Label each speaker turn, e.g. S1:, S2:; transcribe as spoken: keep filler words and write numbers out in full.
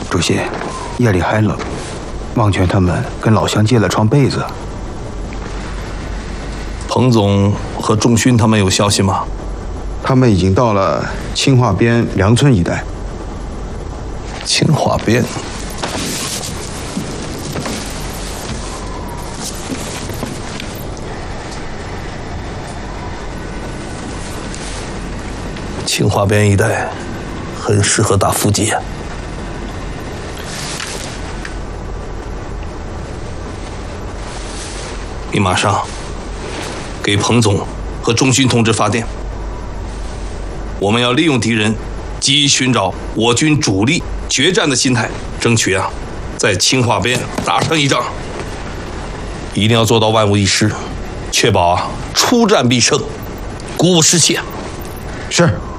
S1: 主席，夜里还冷，忘泉他们跟老乡借了床被子。
S2: 彭总和仲勋他们有消息吗？
S1: 他们已经到了清化边梁村一带。
S2: 清化边。清化边一带很适合打伏击。你马上给彭总和仲勋同志发电，我们要利用敌人急于寻找我军主力决战的心态，争取啊在清化边打上一仗。一定要做到万无一失，确保啊出战必胜，鼓舞士气。
S1: 是。